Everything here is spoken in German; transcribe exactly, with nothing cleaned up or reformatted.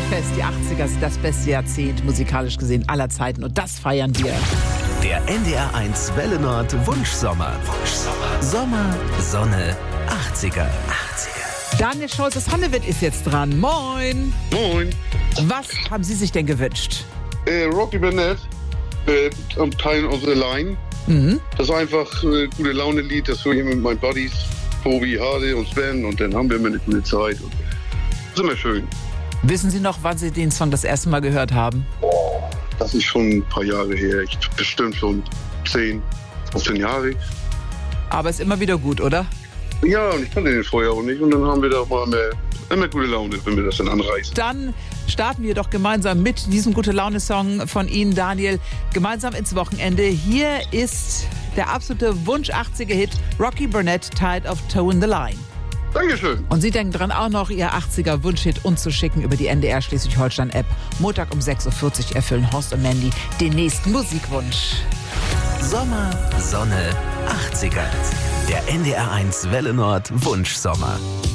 fest, die achtziger sind das beste Jahrzehnt, musikalisch gesehen, aller Zeiten. Und das feiern wir. Der N D R eins Welle Nord Wunschsommer. Wunschsommer. Sommer, Sonne, achtziger. achtziger. Daniel Scholz aus Hannewitt ist jetzt dran. Moin. Moin. Was haben Sie sich denn gewünscht? Äh, Rocky Burnett, äh, am Teil of the Line. Mhm. Das ist einfach ein äh, gute Laune-Lied, das höre ich mit meinen Buddies, Tobi, Hade und Sven, und dann haben wir immer eine gute Zeit. Und das ist immer schön. Wissen Sie noch, wann Sie den Song das erste Mal gehört haben? Das ist schon ein paar Jahre her, ich, bestimmt schon zehn, fünfzehn Jahre. Aber ist immer wieder gut, oder? Ja, und ich kannte den vorher auch nicht, und dann haben wir da mal mehr, immer gute Laune, wenn wir das dann anreißen. Dann starten wir doch gemeinsam mit diesem Gute-Laune-Song von Ihnen, Daniel, gemeinsam ins Wochenende. Hier ist der absolute Wunsch-achtziger-Hit Rocky Burnett, Tide of Toe in the Line. Dankeschön. Und Sie denken dran, auch noch Ihr achtziger-Wunsch-Hit uns zu schicken über die N D R Schleswig-Holstein-App. Montag um sechs Uhr vierzig erfüllen Horst und Mandy den nächsten Musikwunsch. Sommer, Sonne, achtziger. Der N D R eins Welle Nord Wunschsommer.